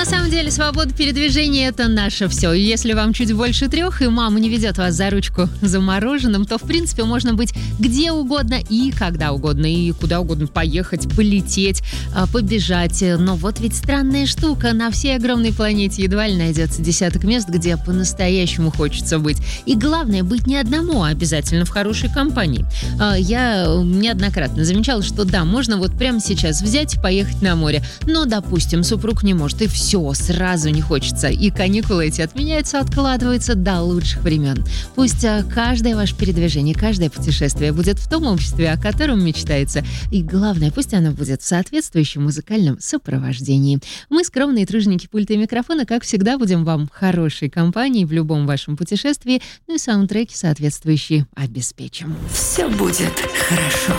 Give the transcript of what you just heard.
На самом деле, свобода передвижения – это наше все. И если вам чуть больше 3, и мама не ведет вас за ручку за мороженым, то, в принципе, можно быть где угодно и когда угодно, и куда угодно поехать, полететь, побежать. Но вот ведь странная штука. На всей огромной планете едва ли найдется десяток мест, где по-настоящему хочется быть. И главное, быть не одному, а обязательно в хорошей компании. Я неоднократно замечала, что да, можно вот прямо сейчас взять и поехать на море. Но, допустим, супруг не может, и все, сразу не хочется. И каникулы эти отменяются, откладываются до лучших времен. Пусть каждое ваше передвижение, каждое путешествие будет в том обществе, о котором мечтается. И главное, пусть оно будет в соответствующем музыкальном сопровождении. Мы, скромные труженики пульта и микрофона, как всегда, будем вам хорошей компанией в любом вашем путешествии, ну и саундтреки соответствующие обеспечим. Все будет хорошо.